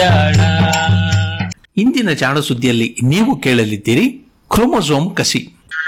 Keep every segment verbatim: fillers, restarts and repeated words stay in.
ಇಂದಿನ ಜಾಣ ಸುದ್ದಿಯಲ್ಲಿ ನೀವು ಕೇಳಲಿದ್ದೀರಿ ಕ್ರೋಮೋಸೋಮ್ ಕಸಿ.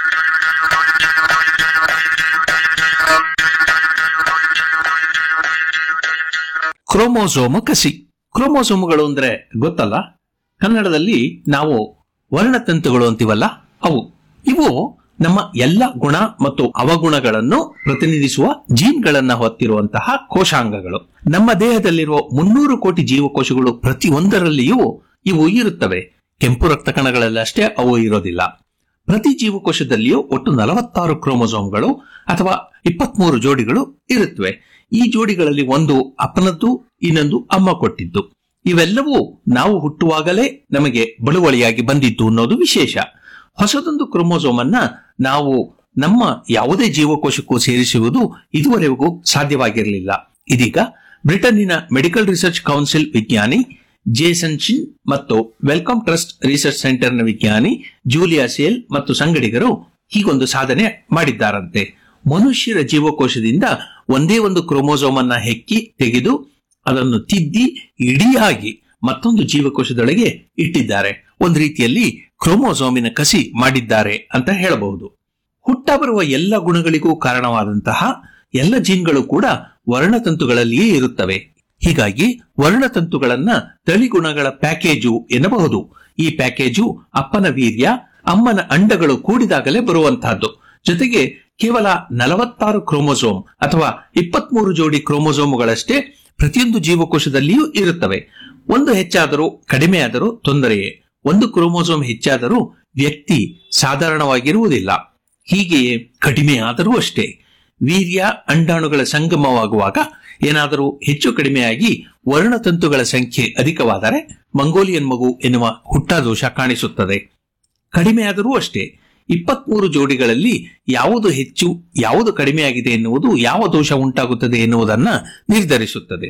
ಕ್ರೋಮೋಸೋಮ್ ಕಸಿ. ಕ್ರೋಮೋಸೋಮ್ಗಳು ಅಂದ್ರೆ ಗೊತ್ತಲ್ಲ, ಕನ್ನಡದಲ್ಲಿ ನಾವು ವರ್ಣತಂತುಗಳು ಅಂತೀವಲ್ಲ, ಅವು ಇವು ನಮ್ಮ ಎಲ್ಲ ಗುಣ ಮತ್ತು ಅವಗುಣಗಳನ್ನು ಪ್ರತಿನಿಧಿಸುವ ಜೀನ್ಗಳನ್ನ ಹೊತ್ತಿರುವಂತಹ ಕೋಶಾಂಗಗಳು. ನಮ್ಮ ದೇಹದಲ್ಲಿರುವ ಮುನ್ನೂರು ಕೋಟಿ ಜೀವಕೋಶಗಳು ಪ್ರತಿಯೊಂದರಲ್ಲಿಯೂ ಇವು ಇರುತ್ತವೆ. ಕೆಂಪು ರಕ್ತ ಕಣಗಳಲ್ಲಿ ಅಷ್ಟೇ ಅವು ಇರೋದಿಲ್ಲ. ಪ್ರತಿ ಜೀವಕೋಶದಲ್ಲಿಯೂ ಒಟ್ಟು ನಲವತ್ತಾರು ಕ್ರೋಮೋಸೋಮ್ಗಳು ಅಥವಾ ಇಪ್ಪತ್ಮೂರು ಜೋಡಿಗಳು ಇರುತ್ತವೆ. ಈ ಜೋಡಿಗಳಲ್ಲಿ ಒಂದು ಅಪ್ಪನದ್ದು, ಇನ್ನೊಂದು ಅಮ್ಮ ಕೊಟ್ಟಿದ್ದು. ಇವೆಲ್ಲವೂ ನಾವು ಹುಟ್ಟುವಾಗಲೇ ನಮಗೆ ಬಳುವಳಿಯಾಗಿ ಬಂದಿದ್ದು ಅನ್ನೋದು ವಿಶೇಷ. ಹೊಸದೊಂದು ಕ್ರೋಮೋಸೋಮ್ ಅನ್ನ ನಾವು ನಮ್ಮ ಯಾವುದೇ ಜೀವಕೋಶಕ್ಕೂ ಸೇರಿಸುವುದು ಇದುವರೆಗೂ ಸಾಧ್ಯವಾಗಿರಲಿಲ್ಲ. ಇದೀಗ ಬ್ರಿಟನ್ನಿನ ಮೆಡಿಕಲ್ ರಿಸರ್ಚ್ ಕೌನ್ಸಿಲ್ ವಿಜ್ಞಾನಿ ಜೇಸನ್ ಶಿನ್ ಮತ್ತು ವೆಲ್ಕಮ್ ಟ್ರಸ್ಟ್ ರಿಸರ್ಚ್ ಸೆಂಟರ್ನ ವಿಜ್ಞಾನಿ ಜೂಲಿಯಾ ಸೇಲ್ ಮತ್ತು ಸಂಗಡಿಗರು ಹೀಗೊಂದು ಸಾಧನೆ ಮಾಡಿದ್ದಾರಂತೆ. ಮನುಷ್ಯರ ಜೀವಕೋಶದಿಂದ ಒಂದೇ ಒಂದು ಕ್ರೋಮೋಸೋಮ್ ಅನ್ನ ಹೆಕ್ಕಿ ತೆಗೆದು ಅದನ್ನು ತಿದ್ದಿ ಇಡಿಯಾಗಿ ಮತ್ತೊಂದು ಜೀವಕೋಶದೊಳಗೆ ಇಟ್ಟಿದ್ದಾರೆ. ಒಂದು ರೀತಿಯಲ್ಲಿ ಕ್ರೋಮೋಸೋಮಿನ ಕಸಿ ಮಾಡಿದ್ದಾರೆ ಅಂತ ಹೇಳಬಹುದು. ಹುಟ್ಟ ಬರುವ ಎಲ್ಲ ಗುಣಗಳಿಗೂ ಕಾರಣವಾದಂತಹ ಎಲ್ಲ ಜೀನ್ಗಳು ಕೂಡ ವರ್ಣತಂತುಗಳಲ್ಲಿಯೇ ಇರುತ್ತವೆ. ಹೀಗಾಗಿ ವರ್ಣತಂತುಗಳನ್ನ ತಳಿಗುಣಗಳ ಪ್ಯಾಕೇಜು ಎನ್ನಬಹುದು. ಈ ಪ್ಯಾಕೇಜು ಅಪ್ಪನ ವೀರ್ಯ, ಅಮ್ಮನ ಅಂಡಗಳು ಕೂಡಿದಾಗಲೇ ಬರುವಂತಹದ್ದು. ಜೊತೆಗೆ ಕೇವಲ ನಲವತ್ತಾರು ಕ್ರೋಮೋಸೋಮ್ ಅಥವಾ ಇಪ್ಪತ್ಮೂರು ಜೋಡಿ ಕ್ರೋಮೋಸೋಮ್ಗಳಷ್ಟೇ ಪ್ರತಿಯೊಂದು ಜೀವಕೋಶದಲ್ಲಿಯೂ ಇರುತ್ತವೆ. ಒಂದು ಹೆಚ್ಚಾದರೂ ಕಡಿಮೆಯಾದರೂ ತೊಂದರೆಯೇ. ಒಂದು ಕ್ರೋಮೋಸೋಮ್ ಹೆಚ್ಚಾದರೂ ವ್ಯಕ್ತಿ ಸಾಧಾರಣವಾಗಿರುವುದಿಲ್ಲ. ಹೀಗೆಯೇ ಕಡಿಮೆಯಾದರೂ ಅಷ್ಟೇ. ವೀರ್ಯ ಅಂಡಾಣುಗಳ ಸಂಗಮವಾಗುವಾಗ ಏನಾದರೂ ಹೆಚ್ಚು ಕಡಿಮೆಯಾಗಿ ವರ್ಣತಂತುಗಳ ಸಂಖ್ಯೆ ಅಧಿಕವಾದರೆ ಮಂಗೋಲಿಯನ್ ಮಗು ಎನ್ನುವ ಹುಟ್ಟಾದೋಷ ಕಾಣಿಸುತ್ತದೆ. ಕಡಿಮೆಯಾದರೂ ಅಷ್ಟೇ. ಇಪ್ಪತ್ಮೂರು ಜೋಡಿಗಳಲ್ಲಿ ಯಾವುದು ಹೆಚ್ಚು ಯಾವುದು ಕಡಿಮೆಯಾಗಿದೆ ಎನ್ನುವುದು ಯಾವ ದೋಷ ಉಂಟಾಗುತ್ತದೆ ಎನ್ನುವುದನ್ನ ನಿರ್ಧರಿಸುತ್ತದೆ.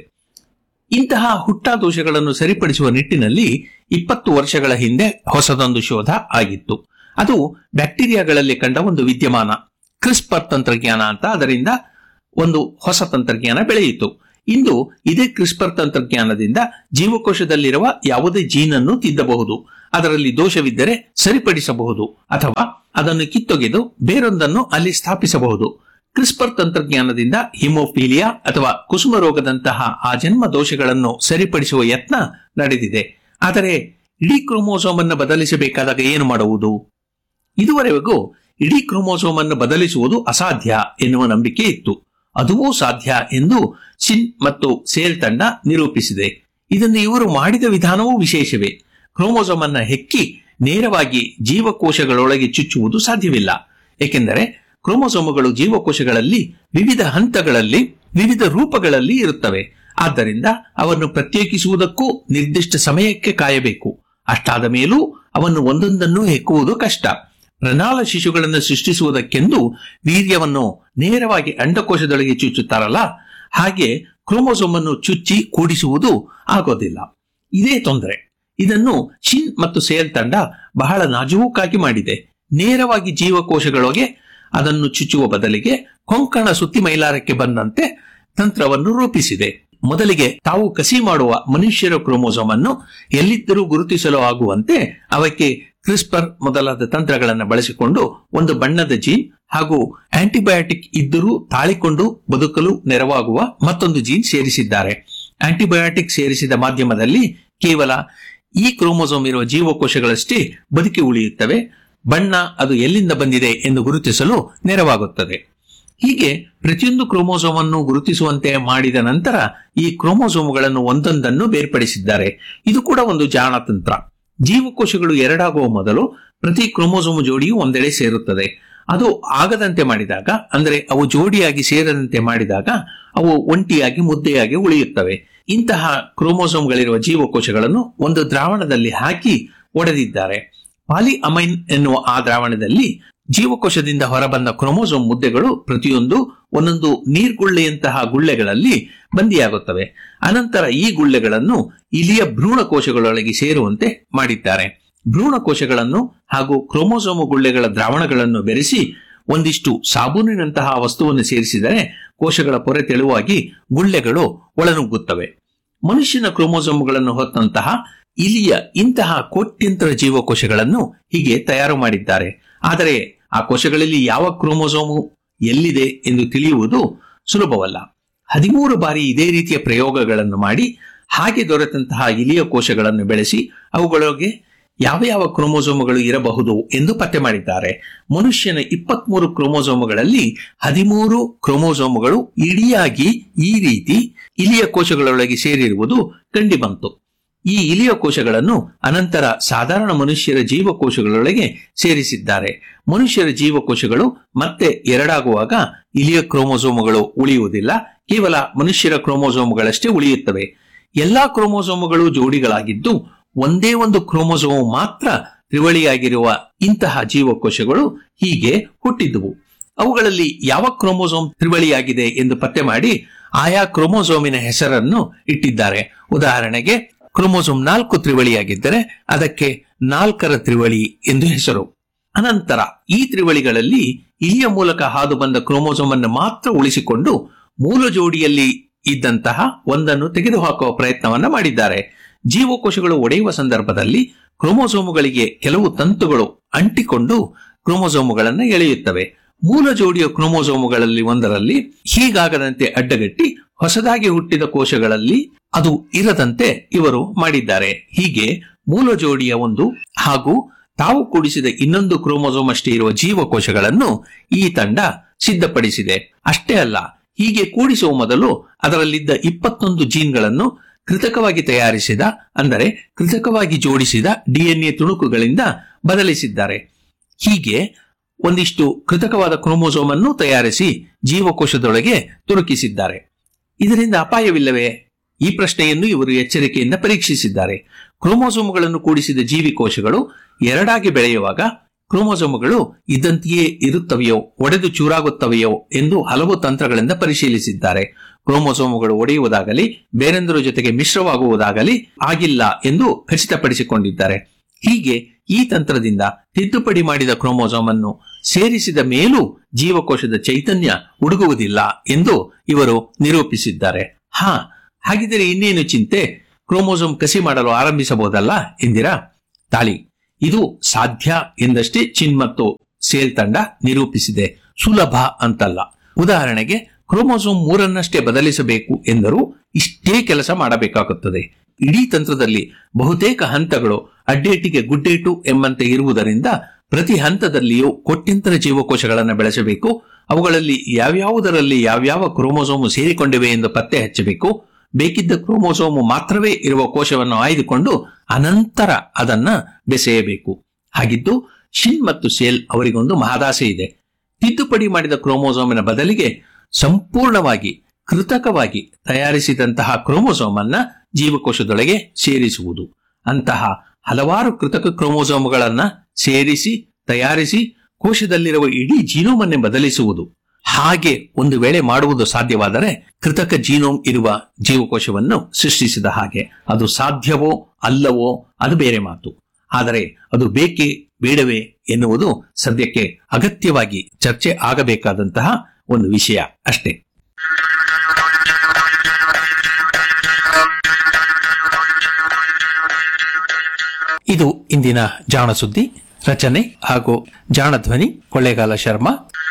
ಇಂತಹ ಹುಟ್ಟಾದೋಷಗಳನ್ನು ಸರಿಪಡಿಸುವ ನಿಟ್ಟಿನಲ್ಲಿ ಇಪ್ಪತ್ತು ವರ್ಷಗಳ ಹಿಂದೆ ಹೊಸದೊಂದು ಶೋಧ ಆಗಿತ್ತು. ಅದು ಬ್ಯಾಕ್ಟೀರಿಯಾಗಳಲ್ಲಿ ಕಂಡ ಒಂದು ವಿದ್ಯಮಾನ, ಕ್ರಿಸ್ಪರ್ ತಂತ್ರಜ್ಞಾನ ಅಂತ. ಅದರಿಂದ ಒಂದು ಹೊಸ ತಂತ್ರಜ್ಞಾನ ಬೆಳೆಯಿತು. ಇಂದು ಇದೇ ಕ್ರಿಸ್ಪರ್ ತಂತ್ರಜ್ಞಾನದಿಂದ ಜೀವಕೋಶದಲ್ಲಿರುವ ಯಾವುದೇ ಜೀನ್ ಅನ್ನು ತಿದ್ದಬಹುದು. ಅದರಲ್ಲಿ ದೋಷವಿದ್ದರೆ ಸರಿಪಡಿಸಬಹುದು ಅಥವಾ ಅದನ್ನು ಕಿತ್ತೊಗೆದು ಬೇರೊಂದನ್ನು ಅಲ್ಲಿ ಸ್ಥಾಪಿಸಬಹುದು. ಕ್ರಿಸ್ಪರ್ ತಂತ್ರಜ್ಞಾನದಿಂದ ಹಿಮೋಫೀಲಿಯಾ ಅಥವಾ ಕುಸುಮ ರೋಗದಂತಹ ಆ ಜನ್ಮ ದೋಷಗಳನ್ನು ಸರಿಪಡಿಸುವ ಯತ್ನ ನಡೆದಿದೆ. ಆದರೆ ಇಡೀ ಕ್ರೋಮೋಸೋಮ್ ಅನ್ನು ಬದಲಿಸಬೇಕಾದಾಗ ಏನು ಮಾಡುವುದು? ಇದುವರೆಗೂ ಇಡೀ ಕ್ರೋಮೋಸೋಮ್ ಅನ್ನು ಬದಲಿಸುವುದು ಅಸಾಧ್ಯ ಎನ್ನುವ ನಂಬಿಕೆ ಇತ್ತು. ಅದುವೂ ಸಾಧ್ಯ ಎಂದು ಶಿನ್ ಮತ್ತು ಸೇಲ್ ತಂಡ ನಿರೂಪಿಸಿದೆ. ಇದನ್ನು ಇವರು ಮಾಡಿದ ವಿಧಾನವೂ ವಿಶೇಷವೇ. ಕ್ರೋಮೋಸೋಮ್ ಅನ್ನ ಹೆಕ್ಕಿ ನೇರವಾಗಿ ಜೀವಕೋಶಗಳೊಳಗೆ ಚುಚ್ಚುವುದು ಸಾಧ್ಯವಿಲ್ಲ. ಏಕೆಂದರೆ ಕ್ರೋಮೋಸೋಮ್ಗಳು ಜೀವಕೋಶಗಳಲ್ಲಿ ವಿವಿಧ ಹಂತಗಳಲ್ಲಿ ವಿವಿಧ ರೂಪಗಳಲ್ಲಿ ಇರುತ್ತವೆ. ಆದ್ದರಿಂದ ಅವನ್ನು ಪ್ರತ್ಯೇಕಿಸುವುದಕ್ಕೂ ನಿರ್ದಿಷ್ಟ ಸಮಯಕ್ಕೆ ಕಾಯಬೇಕು. ಅಷ್ಟಾದ ಮೇಲೂ ಅವನ್ನು ಒಂದೊಂದನ್ನು ಹೆಕ್ಕುವುದು ಕಷ್ಟ. ಪ್ರಣಾಳ ಶಿಶುಗಳನ್ನು ಸೃಷ್ಟಿಸುವುದಕ್ಕೆಂದು ವೀರ್ಯವನ್ನು ನೇರವಾಗಿ ಅಂಡಕೋಶದೊಳಗೆ ಚುಚ್ಚುತ್ತಾರಲ್ಲ, ಹಾಗೆ ಕ್ರೋಮೋಸೋಮ್ ಅನ್ನು ಚುಚ್ಚಿ ಕೂಡಿಸುವುದು ಆಗೋದಿಲ್ಲ. ಇದೇ ತೊಂದರೆ. ಇದನ್ನು ಶಿನ್ ಮತ್ತು ಸೇಲ್ ತಂಡ ಬಹಳ ನಾಜೂಕಾಗಿ ಮಾಡಿದೆ. ನೇರವಾಗಿ ಜೀವಕೋಶಗಳೊಳಗೆ ಅದನ್ನು ಚುಚ್ಚುವ ಬದಲಿಗೆ ಕೊಂಕಣ ಸುತ್ತಿ ಮೈಲಾರಕ್ಕೆ ಬಂದಂತೆ ತಂತ್ರವನ್ನು ರೂಪಿಸಿದೆ. ಮೊದಲಿಗೆ ತಾವು ಕಸಿ ಮಾಡುವ ಮನುಷ್ಯರ ಕ್ರೋಮೋಸೋಮ್ ಅನ್ನು ಎಲ್ಲಿದ್ದರೂ ಗುರುತಿಸಲು ಆಗುವಂತೆ ಅವಕ್ಕೆ ಕ್ರಿಸ್ಪರ್ ಮೊದಲಾದ ತಂತ್ರಗಳನ್ನು ಬಳಸಿಕೊಂಡು ಒಂದು ಬಣ್ಣದ ಜೀನ್ ಹಾಗೂ ಆಂಟಿಬಯೋಟಿಕ್ ಇದ್ದರೂ ತಾಳಿಕೊಂಡು ಬದುಕಲು ನೆರವಾಗುವ ಮತ್ತೊಂದು ಜೀನ್ ಸೇರಿಸಿದ್ದಾರೆ. ಆಂಟಿಬಯೋಟಿಕ್ ಸೇರಿಸಿದ ಮಾಧ್ಯಮದಲ್ಲಿ ಕೇವಲ ಈ ಕ್ರೋಮೋಸೋಮ್ ಇರುವ ಜೀವಕೋಶಗಳಷ್ಟೇ ಬದುಕಿ ಉಳಿಯುತ್ತವೆ. ಬಣ್ಣ ಅದು ಎಲ್ಲಿಂದ ಬಂದಿದೆ ಎಂದು ಗುರುತಿಸಲು ನೆರವಾಗುತ್ತದೆ. ಹೀಗೆ ಪ್ರತಿಯೊಂದು ಕ್ರೋಮೋಸೋಮ್ ಅನ್ನು ಗುರುತಿಸುವಂತೆ ಮಾಡಿದ ನಂತರ ಈ ಕ್ರೋಮೋಸೋಮ್ಗಳನ್ನು ಒಂದೊಂದನ್ನು ಬೇರ್ಪಡಿಸಿದ್ದಾರೆ. ಇದು ಕೂಡ ಒಂದು ಜಾಣ ತಂತ್ರ. ಜೀವಕೋಶಗಳು ಎರಡಾಗುವ ಮೊದಲು ಪ್ರತಿ ಕ್ರೋಮೋಸೋಮ್ ಜೋಡಿಯು ಒಂದೆಡೆ ಸೇರುತ್ತದೆ. ಅದು ಆಗದಂತೆ ಮಾಡಿದಾಗ, ಅಂದರೆ ಅವು ಜೋಡಿಯಾಗಿ ಸೇರದಂತೆ ಮಾಡಿದಾಗ ಅವು ಒಂಟಿಯಾಗಿ ಮುದ್ದೆಯಾಗಿ ಉಳಿಯುತ್ತವೆ. ಇಂತಹ ಕ್ರೋಮೋಸೋಮ್ಗಳಿರುವ ಜೀವಕೋಶಗಳನ್ನು ಒಂದು ದ್ರಾವಣದಲ್ಲಿ ಹಾಕಿ ಒಡೆದಿದ್ದಾರೆ. ಪಾಲಿಅಮೈನ್ ಎನ್ನುವ ಆ ದ್ರಾವಣದಲ್ಲಿ ಜೀವಕೋಶದಿಂದ ಹೊರಬಂದ ಕ್ರೋಮೋಸೋಮ್ ಮುದ್ದೆಗಳು ಪ್ರತಿಯೊಂದು ಒಂದೊಂದು ನೀರ್ಗುಳ್ಳೆಯಂತಹ ಗುಳ್ಳೆಗಳಲ್ಲಿ ಬಂದಿಯಾಗುತ್ತವೆ. ಅನಂತರ ಈ ಗುಳ್ಳೆಗಳನ್ನು ಇಲಿಯ ಭ್ರೂಣಕೋಶಗಳೊಳಗೆ ಸೇರುವಂತೆ ಮಾಡಿದ್ದಾರೆ. ಭ್ರೂಣಕೋಶಗಳನ್ನು ಹಾಗೂ ಕ್ರೋಮೋಸೋಮ್ ಗುಳ್ಳೆಗಳ ದ್ರಾವಣಗಳನ್ನು ಬೆರೆಸಿ ಒಂದಿಷ್ಟು ಸಾಬೂನಿನಂತಹ ವಸ್ತುವನ್ನು ಸೇರಿಸಿದರೆ ಕೋಶಗಳ ಪೊರೆ ತೆಳುವಾಗಿ ಗುಳ್ಳೆಗಳು ಒಳನುಗ್ಗುತ್ತವೆ. ಮನುಷ್ಯನ ಕ್ರೋಮೋಸೋಮ್ಗಳನ್ನು ಹೊತ್ತಂತಹ ಇಲಿಯ ಇಂತಹ ಕೋಟ್ಯಂತರ ಜೀವಕೋಶಗಳನ್ನು ಹೀಗೆ ತಯಾರು ಮಾಡಿದ್ದಾರೆ. ಆದರೆ ಆ ಕೋಶಗಳಲ್ಲಿ ಯಾವ ಕ್ರೋಮೋಸೋಮು ಎಲ್ಲಿದೆ ಎಂದು ತಿಳಿಯುವುದು ಸುಲಭವಲ್ಲ. ಹದಿಮೂರು ಬಾರಿ ಇದೇ ರೀತಿಯ ಪ್ರಯೋಗಗಳನ್ನು ಮಾಡಿ ಹಾಗೆ ದೊರೆತಂತಹ ಇಲಿಯ ಕೋಶಗಳನ್ನು ಬೆಳೆಸಿ ಅವುಗಳಿಗೆ ಯಾವ ಯಾವ ಕ್ರೋಮೋಸೋಮುಗಳು ಇರಬಹುದು ಎಂದು ಪತ್ತೆ ಮಾಡಿದ್ದಾರೆ. ಮನುಷ್ಯನ ಇಪ್ಪತ್ಮೂರು ಕ್ರೋಮೋಸೋಮುಗಳಲ್ಲಿ ಹದಿಮೂರು ಕ್ರೋಮೋಸೋಮುಗಳು ಇಡಿಯಾಗಿ ಈ ರೀತಿ ಇಲಿಯ ಕೋಶಗಳೊಳಗೆ ಸೇರಿರುವುದು ಕಂಡುಬಂತು. ಈ ಇಲಿಯ ಕೋಶಗಳನ್ನು ಅನಂತರ ಸಾಧಾರಣ ಮನುಷ್ಯರ ಜೀವಕೋಶಗಳೊಳಗೆ ಸೇರಿಸಿದ್ದಾರೆ. ಮನುಷ್ಯರ ಜೀವಕೋಶಗಳು ಮತ್ತೆ ಎರಡಾಗುವಾಗ ಇಲಿಯ ಕ್ರೋಮೋಸೋಮುಗಳು ಉಳಿಯುವುದಿಲ್ಲ, ಕೇವಲ ಮನುಷ್ಯರ ಕ್ರೋಮೋಸೋಮುಗಳಷ್ಟೇ ಉಳಿಯುತ್ತವೆ. ಎಲ್ಲಾ ಕ್ರೋಮೋಸೋಮುಗಳು ಜೋಡಿಗಳಾಗಿದ್ದು ಒಂದೇ ಒಂದು ಕ್ರೋಮೋಸೋಮ್ ಮಾತ್ರ ತ್ರಿವಳಿಯಾಗಿರುವ ಇಂತಹ ಜೀವಕೋಶಗಳು ಹೀಗೆ ಹುಟ್ಟಿದ್ದುವು. ಅವುಗಳಲ್ಲಿ ಯಾವ ಕ್ರೋಮೋಸೋಮ್ ತ್ರಿವಳಿಯಾಗಿದೆ ಎಂದು ಪತ್ತೆ ಮಾಡಿ ಆಯಾ ಕ್ರೋಮೋಸೋಮಿನ ಹೆಸರನ್ನು ಇಟ್ಟಿದ್ದಾರೆ. ಉದಾಹರಣೆಗೆ ಕ್ರೋಮೋಸೋಮ್ ನಾಲ್ಕು ತ್ರಿವಳಿಯಾಗಿದ್ದರೆ ಅದಕ್ಕೆ ನಾಲ್ಕರ ತ್ರಿವಳಿ ಎಂದು ಹೆಸರು. ಅನಂತರ ಈ ತ್ರಿವಳಿಗಳಲ್ಲಿ ಇಲಿಯ ಮೂಲಕ ಹಾದು ಬಂದ ಕ್ರೋಮೋಸೋಮ್ ಅನ್ನು ಮಾತ್ರ ಉಳಿಸಿಕೊಂಡು ಮೂಲ ಜೋಡಿಯಲ್ಲಿ ಇದ್ದಂತಹ ಒಂದನ್ನು ತೆಗೆದುಹಾಕುವ ಪ್ರಯತ್ನವನ್ನ ಮಾಡಿದ್ದಾರೆ. ಜೀವಕೋಶಗಳು ಒಡೆಯುವ ಸಂದರ್ಭದಲ್ಲಿ ಕ್ರೋಮೋಸೋಮುಗಳಿಗೆ ಕೆಲವು ತಂತುಗಳು ಅಂಟಿಕೊಂಡು ಕ್ರೋಮೋಸೋಮುಗಳನ್ನು ಎಳೆಯುತ್ತವೆ. ಮೂಲ ಜೋಡಿಯ ಕ್ರೋಮೋಸೋಮುಗಳಲ್ಲಿ ಒಂದರಲ್ಲಿ ಹೀಗಾಗದಂತೆ ಅಡ್ಡಗಟ್ಟಿ ಹೊಸದಾಗಿ ಹುಟ್ಟಿದ ಕೋಶಗಳಲ್ಲಿ ಅದು ಇರದಂತೆ ಇವರು ಮಾಡಿದ್ದಾರೆ. ಹೀಗೆ ಮೂಲ ಜೋಡಿಯ ಒಂದು ಹಾಗೂ ತಾವು ಕೂಡಿಸಿದ ಇನ್ನೊಂದು ಕ್ರೋಮೋಸೋಮ್ ಅಷ್ಟೇ ಇರುವ ಜೀವಕೋಶಗಳನ್ನು ಈ ತಂಡ ಸಿದ್ಧಪಡಿಸಿದೆ. ಅಷ್ಟೇ ಅಲ್ಲ, ಹೀಗೆ ಕೂಡಿಸುವ ಮೊದಲು ಅದರಲ್ಲಿದ್ದ ಇಪ್ಪತ್ತೊಂದು ಜೀನ್ಗಳನ್ನು ಕೃತಕವಾಗಿ ತಯಾರಿಸಿದ ಅಂದರೆ ಕೃತಕವಾಗಿ ಜೋಡಿಸಿದ ಡಿಎನ್ಎ ತುಣುಕುಗಳಿಂದ ಬದಲಿಸಿದ್ದಾರೆ. ಹೀಗೆ ಒಂದಿಷ್ಟು ಕೃತಕವಾದ ಕ್ರೋಮೋಸೋಮ್ ಅನ್ನು ತಯಾರಿಸಿ ಜೀವಕೋಶದೊಳಗೆ ತುರುಕಿಸಿದ್ದಾರೆ. ಇದರಿಂದ ಅಪಾಯವಿಲ್ಲವೇ? ಈ ಪ್ರಶ್ನೆಯನ್ನು ಇವರು ಎಚ್ಚರಿಕೆಯಿಂದ ಪರೀಕ್ಷಿಸಿದ್ದಾರೆ. ಕ್ರೋಮೋಸೋಮ್ಗಳನ್ನು ಕೂಡಿಸಿದ ಜೀವಿಕೋಶಗಳು ಎರಡಾಗಿ ಬೆಳೆಯುವಾಗ ಕ್ರೋಮೋಸೋಮ್ಗಳು ಇದ್ದಂತೆಯೇ ಇರುತ್ತವೆಯೋ ಒಡೆದು ಚೂರಾಗುತ್ತವೆಯೋ ಎಂದು ಹಲವು ತಂತ್ರಗಳಿಂದ ಪರಿಶೀಲಿಸಿದ್ದಾರೆ. ಕ್ರೋಮೋಸೋಮ್ಗಳು ಒಡೆಯುವುದಾಗಲಿ ಬೇರೆಂದರ ಜೊತೆಗೆ ಮಿಶ್ರವಾಗುವುದಾಗಲಿ ಆಗಿಲ್ಲ ಎಂದು ಖಚಿತಪಡಿಸಿಕೊಂಡಿದ್ದಾರೆ. ಹೀಗೆ ಈ ತಂತ್ರದಿಂದ ತಿದ್ದುಪಡಿ ಮಾಡಿದ ಕ್ರೋಮೋಸೋಮ್ ಅನ್ನು ಸೇರಿಸಿದ ಮೇಲೂ ಜೀವಕೋಶದ ಚೈತನ್ಯ ಹುಡುಗುವುದಿಲ್ಲ ಎಂದು ಇವರು ನಿರೂಪಿಸಿದ್ದಾರೆ. ಹಾ, ಹಾಗಿದ್ದರೆ ಇನ್ನೇನು ಚಿಂತೆ, ಕ್ರೋಮೋಸೋಮ್ ಕಸಿ ಮಾಡಲು ಆರಂಭಿಸಬಹುದಲ್ಲ ಎಂದಿರಾ? ತಾಳಿ, ಇದು ಸಾಧ್ಯ ಎಂದಷ್ಟೇ ಚಿನ್ ಮತ್ತು ಸೇಲ್ ತಂಡ ನಿರೂಪಿಸಿದೆ. ಸುಲಭ ಅಂತಲ್ಲ. ಉದಾಹರಣೆಗೆ ಕ್ರೋಮೋಸೋಮ್ ಮೂರನ್ನಷ್ಟೇ ಬದಲಿಸಬೇಕು ಎಂದರೂ ಇಷ್ಟೇ ಕೆಲಸ ಮಾಡಬೇಕಾಗುತ್ತದೆ. ಇಡೀ ತಂತ್ರದಲ್ಲಿ ಬಹುತೇಕ ಹಂತಗಳು ಅಡ್ಡೇಟಿಗೆ ಗುಡ್ಡೇಟು ಎಂಬಂತೆ ಇರುವುದರಿಂದ ಪ್ರತಿ ಹಂತದಲ್ಲಿಯೂ ಕೋಟ್ಯಂತರ ಜೀವಕೋಶಗಳನ್ನು ಬೆಳೆಸಬೇಕು. ಅವುಗಳಲ್ಲಿ ಯಾವ್ಯಾವುದರಲ್ಲಿ ಯಾವ್ಯಾವ ಕ್ರೋಮೋಸೋಮು ಸೇರಿಕೊಂಡಿವೆ ಎಂದು ಪತ್ತೆ ಹಚ್ಚಬೇಕು. ಬೇಕಿದ್ದ ಕ್ರೋಮೋಸೋಮು ಮಾತ್ರವೇ ಇರುವ ಕೋಶವನ್ನು ಆಯ್ದುಕೊಂಡು ಅನಂತರ ಅದನ್ನ ಬೆಸೆಯಬೇಕು. ಹಾಗಿದ್ದು ಶಿನ್ ಮತ್ತು ಸೇಲ್ ಅವರಿಗೊಂದು ಮಹದಾಸೆ ಇದೆ. ತಿದ್ದುಪಡಿ ಮಾಡಿದ ಕ್ರೋಮೋಸೋಮಿನ ಬದಲಿಗೆ ಸಂಪೂರ್ಣವಾಗಿ ಕೃತಕವಾಗಿ ತಯಾರಿಸಿದಂತಹ ಕ್ರೋಮೋಸೋಮ್ ಅನ್ನ ಜೀವಕೋಶದೊಳಗೆ ಸೇರಿಸುವುದು. ಅಂತಹ ಹಲವಾರು ಕೃತಕ ಕ್ರೋಮೋಸೋಮ್ಗಳನ್ನ ಸೇರಿಸಿ ತಯಾರಿಸಿ ಕೋಶದಲ್ಲಿರುವ ಇಡೀ ಜೀನೋಮನ್ನೇ ಬದಲಿಸುವುದು. ಹಾಗೆ ಒಂದು ವೇಳೆ ಮಾಡುವುದು ಸಾಧ್ಯವಾದರೆ ಕೃತಕ ಜೀನೋಮ್ ಇರುವ ಜೀವಕೋಶವನ್ನು ಸೃಷ್ಟಿಸಿದ ಹಾಗೆ. ಅದು ಸಾಧ್ಯವೋ ಅಲ್ಲವೋ ಅದು ಬೇರೆ ಮಾತು. ಆದರೆ ಅದು ಬೇಕೇ ಬೇಡವೇ ಎನ್ನುವುದು ಸದ್ಯಕ್ಕೆ ಅಗತ್ಯವಾಗಿ ಚರ್ಚೆ ಆಗಬೇಕಾದಂತಹ ಒಂದು ವಿಷಯ ಅಷ್ಟೇ. ಇದು ಇಂದಿನ ಜಾಣ ಸುದ್ದಿ. ರಚನೆ ಹಾಗೂ ಜಾಣ ಧ್ವನಿ ಕೊಳ್ಳೇಗಾಲ ಶರ್ಮಾ.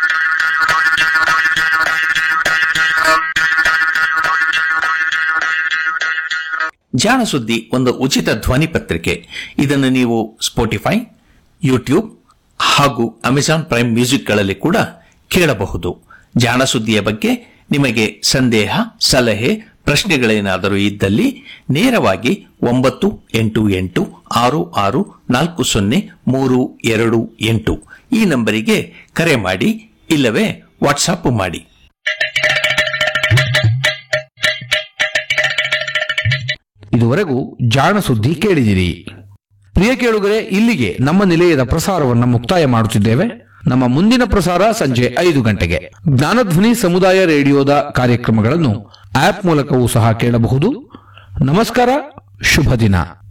ಜಾಣ ಸುದ್ದಿ ಒಂದು ಉಚಿತ ಧ್ವನಿ ಪತ್ರಿಕೆ. ಇದನ್ನು ನೀವು ಸ್ಪೋಟಿಫೈ, ಯೂಟ್ಯೂಬ್ ಹಾಗೂ ಅಮೆಜಾನ್ ಪ್ರೈಮ್ ಮ್ಯೂಸಿಕ್ಗಳಲ್ಲಿ ಕೂಡ ಕೇಳಬಹುದು. ಜಾಣ ಸುದ್ದಿಯ ಬಗ್ಗೆ ನಿಮಗೆ ಸಂದೇಹ, ಸಲಹೆ, ಪ್ರಶ್ನೆಗಳೇನಾದರೂ ಇದ್ದಲ್ಲಿ ನೇರವಾಗಿ ಒಂಬತ್ತು ಎಂಟು ಎಂಟು ಆರು ಆರು ನಾಲ್ಕು ಸೊನ್ನೆ ಮೂರು ಎರಡು ಎಂಟು ಈ ನಂಬರಿಗೆ ಕರೆ ಮಾಡಿ, ಇಲ್ಲವೇ ವಾಟ್ಸಾಪ್ ಮಾಡಿ. ಇದುವರೆಗೂ ಜಾಣ ಸುದ್ದಿ ಕೇಳಿದಿರಿ. ಪ್ರಿಯ ಕೇಳುಗರೆ, ಇಲ್ಲಿಗೆ ನಮ್ಮ ನಿಲಯದ ಪ್ರಸಾರವನ್ನು ಮುಕ್ತಾಯ ಮಾಡುತ್ತಿದ್ದೇವೆ. ನಮ್ಮ ಮುಂದಿನ ಪ್ರಸಾರ ಸಂಜೆ ಐದು ಗಂಟೆಗೆ. ಜ್ಞಾನಧ್ವನಿ ಸಮುದಾಯ ರೇಡಿಯೋದ ಕಾರ್ಯಕ್ರಮಗಳನ್ನು ಆಪ್ ಮೂಲಕವೂ ಸಹ ಕೇಳಬಹುದು. ನಮಸ್ಕಾರ, ಶುಭ ದಿನ.